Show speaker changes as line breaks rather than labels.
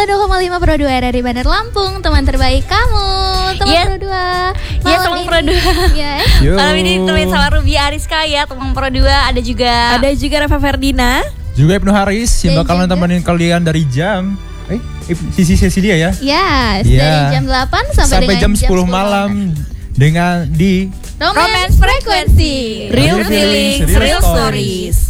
92,5 Pro 2 RRI Bandar Lampung. Teman terbaik kamu, teman Pro 2.
Iya, teman Pro 2.
Yes.
Malam ini ditemenin sama Ruby Ariska ya, teman Pro 2. Ada juga
Reva Ferdina,
juga Ibnu Haris yang
Dan
bakalan
juga
temenin kalian dari jam sesi dia ya.
Yes,
Ya.
dari jam 8 sampai
jam
dengan
10 malam dengan di
Romance Frequency.
Real Feelings, Real Stories.